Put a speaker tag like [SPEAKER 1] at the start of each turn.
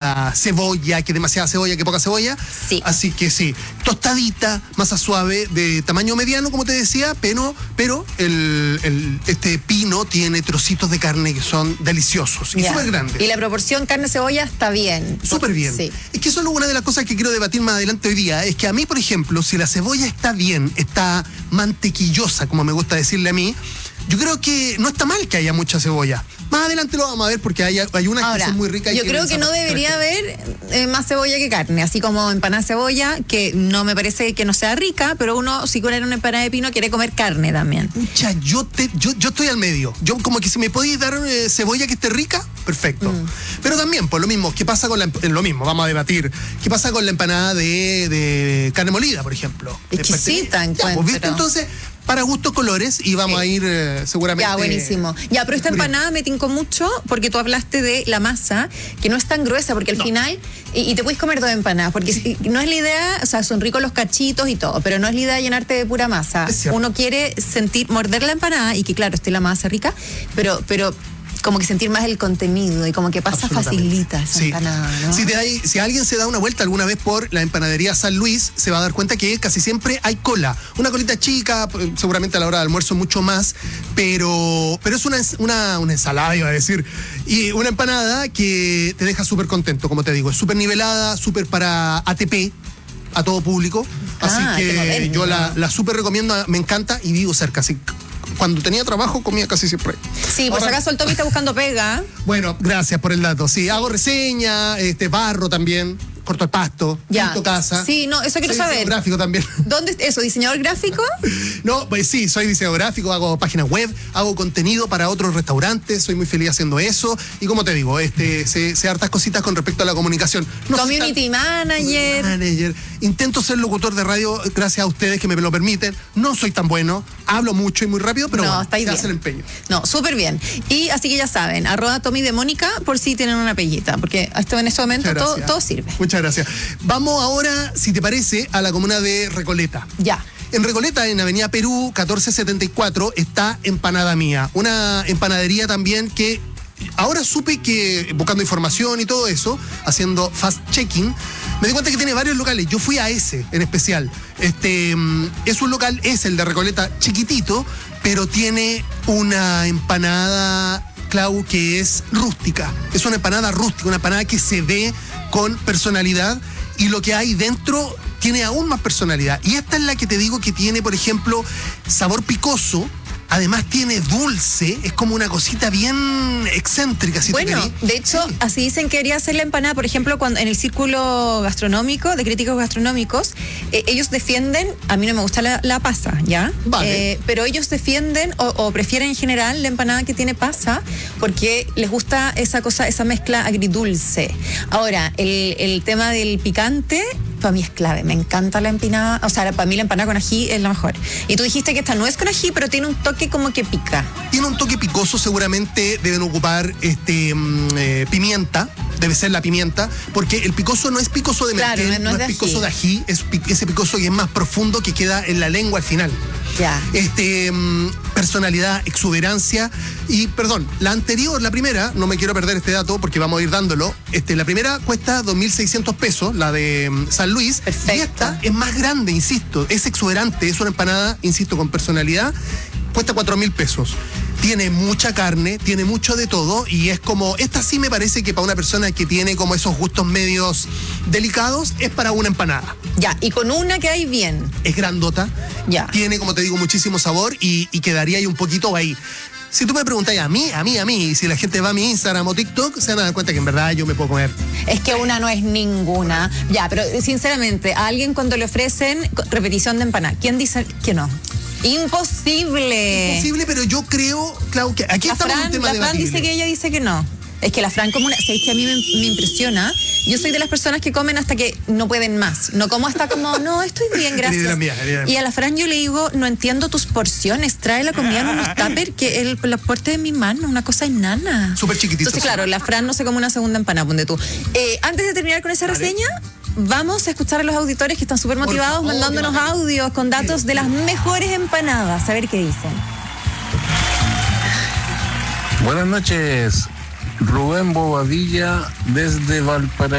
[SPEAKER 1] demasiada cebolla, que poca cebolla.
[SPEAKER 2] Sí.
[SPEAKER 1] Así que sí, tostadita, masa suave, de tamaño mediano, como te decía, pero este pino tiene trocitos de carne que son deliciosos y súper grandes.
[SPEAKER 2] Y la proporción carne-cebolla está bien.
[SPEAKER 1] Súper bien.
[SPEAKER 2] Sí.
[SPEAKER 1] Es que eso es una de las cosas que quiero debatir más adelante hoy día. Es que a mí, por ejemplo, si la cebolla está bien, está mantequillosa, como me gusta decirle a mí, yo creo que no está mal que haya mucha cebolla. Más adelante lo vamos a ver porque hay unas
[SPEAKER 2] Ahora,
[SPEAKER 1] que son muy ricas.
[SPEAKER 2] yo creo que no debería haber más cebolla que carne, así como empanada de cebolla, que no me parece que no sea rica, pero uno si quiere una empanada de pino quiere comer carne también.
[SPEAKER 1] Pucha, yo estoy al medio. Yo como que si me podéis dar cebolla que esté rica, perfecto. Pero también, por lo mismo, ¿qué pasa con lo mismo? Vamos a debatir. ¿Qué pasa con la empanada de carne molida, por ejemplo?
[SPEAKER 2] Exquisita, encuentro.
[SPEAKER 1] Pues, ¿viste? Entonces, para gustos colores y vamos a ir seguramente.
[SPEAKER 2] Ya, buenísimo. Ya, pero esta empanada me tincó mucho porque tú hablaste de la masa, que no es tan gruesa, porque al final, y te puedes comer dos empanadas, porque no es la idea, o sea, son ricos los cachitos y todo, pero no es la idea llenarte de pura masa. Uno quiere morder la empanada y que claro, esté la masa rica, pero como que sentir más el contenido y como que pasa facilita esa empanada, ¿no?
[SPEAKER 1] Si alguien se da una vuelta alguna vez por la empanadería San Luis, se va a dar cuenta que casi siempre hay cola. Una colita chica, seguramente a la hora de almuerzo mucho más, pero es una ensalada, iba a decir, y una empanada que te deja súper contento, como te digo. Es súper nivelada, súper para ATP, a todo público. Así que yo la súper recomiendo, me encanta y vivo cerca, así cuando tenía trabajo comía casi siempre.
[SPEAKER 2] Sí, por si acaso el Tommy está buscando pega.
[SPEAKER 1] Bueno, gracias por el dato. Sí, hago reseña, barro también, corto el pasto, pinto casa.
[SPEAKER 2] Sí, no, eso quiero saber.
[SPEAKER 1] Soy diseñador gráfico también.
[SPEAKER 2] ¿Dónde eso? ¿Diseñador gráfico?
[SPEAKER 1] No, pues sí, soy diseñador gráfico, hago páginas web, hago contenido para otros restaurantes, soy muy feliz haciendo eso. Y como te digo, sé hartas cositas con respecto a la comunicación.
[SPEAKER 2] Community manager.
[SPEAKER 1] Intento ser locutor de radio gracias a ustedes que me lo permiten. No soy tan bueno, hablo mucho y muy rápido, pero
[SPEAKER 2] no,
[SPEAKER 1] bueno, se hace el empeño.
[SPEAKER 2] No, súper bien. Y así que ya saben, @TommyDeMónica por si tienen una pellita, porque en este momento todo sirve.
[SPEAKER 1] Muchas gracias. Vamos ahora, si te parece, a la comuna de Recoleta.
[SPEAKER 2] Ya.
[SPEAKER 1] En Recoleta, en Avenida Perú, 1474, está Empanada Mía. Una empanadería también que ahora supe que, buscando información y todo eso, haciendo fast-checking, me di cuenta que tiene varios locales. Yo fui a ese en especial. Es un local, es el de Recoleta, chiquitito, pero tiene una empanada, Clau, que es rústica. Es una empanada rústica, una empanada que se ve con personalidad y lo que hay dentro tiene aún más personalidad. Y esta es la que te digo que tiene, por ejemplo, sabor picoso. Además tiene dulce, es como una cosita bien excéntrica. Si
[SPEAKER 2] bueno, de hecho, así dicen que quería hacer la empanada, por ejemplo, cuando en el círculo gastronómico, de críticos gastronómicos, ellos defienden, a mí no me gusta la pasa, ¿ya?
[SPEAKER 1] Vale.
[SPEAKER 2] Pero ellos defienden o prefieren en general la empanada que tiene pasa, porque les gusta esa mezcla agridulce. Ahora, el tema del picante, para mí es clave, me encanta la empanada, o sea, para mí la empanada con ají es la mejor. Y tú dijiste que esta no es con ají, pero tiene un toque como que pica.
[SPEAKER 1] Tiene un toque picoso, seguramente deben ocupar pimienta, debe ser la pimienta, porque el picoso no es picoso de merquén,
[SPEAKER 2] claro, no es
[SPEAKER 1] picoso de ají, es ese picoso que es más profundo que queda en la lengua al final.
[SPEAKER 2] Ya.
[SPEAKER 1] Personalidad, exuberancia y, perdón, la anterior, la primera, no me quiero perder este dato porque vamos a ir dándolo, la primera cuesta 2.600 pesos, la de San Luis.
[SPEAKER 2] Perfecto.
[SPEAKER 1] Y esta es más grande, insisto, es exuberante, es una empanada, insisto, con personalidad, cuesta 4.000 pesos. Tiene mucha carne, tiene mucho de todo y es como, esta sí me parece que para una persona que tiene como esos gustos medios delicados, es para una empanada.
[SPEAKER 2] Ya, y con una que hay bien.
[SPEAKER 1] Es grandota,
[SPEAKER 2] ya.
[SPEAKER 1] Tiene, como te digo, muchísimo sabor y quedaría ahí un poquito ahí. Si tú me preguntas a mí, y si la gente va a mi Instagram o TikTok, se van a dar cuenta que en verdad yo me puedo comer.
[SPEAKER 2] Es que una no es ninguna. Ya, pero sinceramente, a alguien cuando le ofrecen repetición de empanada, ¿quién dice que no? Imposible.
[SPEAKER 1] Imposible, pero yo creo, Clau, que aquí estamos en un tema debatible.
[SPEAKER 2] La Fran dice que ella dice que no. Es que la Fran como ¿sabéis que a mí me impresiona? Yo soy de las personas que comen hasta que no pueden más. No como hasta como, no, estoy bien, gracias. Y a la Fran yo le digo, no entiendo tus porciones, trae la comida en unos tupper que la puerta de mi mano, una cosa enana.
[SPEAKER 1] Súper chiquitito.
[SPEAKER 2] Entonces, claro, la Fran no se come una segunda empanada, ponte tú. Antes de terminar con esa reseña, vamos a escuchar a los auditores que están súper motivados, mandándonos audios con datos de las mejores empanadas. A ver qué dicen.
[SPEAKER 3] Buenas noches. Rubén Bobadilla desde Valparaíso.